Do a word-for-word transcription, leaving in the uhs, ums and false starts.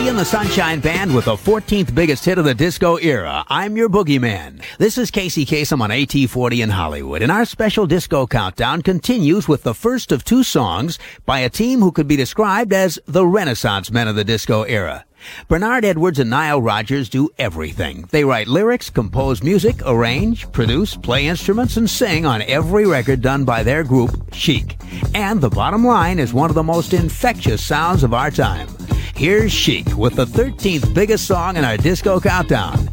Casey and the Sunshine Band with the fourteenth biggest hit of the disco era. I'm your boogeyman. This is Casey Kasem on A T forty in Hollywood, and our special disco countdown continues with the first of two songs by a team who could be described as the Renaissance men of the disco era. Bernard Edwards and Nile Rodgers do everything. They write lyrics, compose music, arrange, produce, play instruments, and sing on every record done by their group, Chic. And the bottom line is one of the most infectious sounds of our time. Here's Chic with the thirteenth biggest song in our disco countdown.